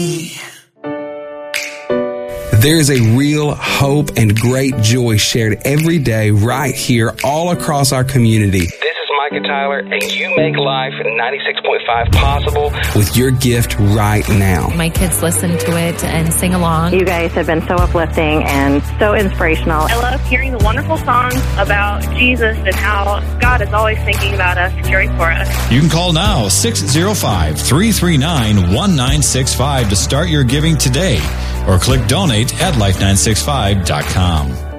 There is a real hope and great joy shared every day right here all across our community. This is Micah Tyler, and you make life 96.5 possible with your gift right now. My kids listen to it and sing along. You guys have been so uplifting and so inspirational. I love hearing the wonderful songs about Jesus and how God is always thinking about us and caring for us. You can call now, 605-339-1965 to start your giving today, or click donate at life965.com.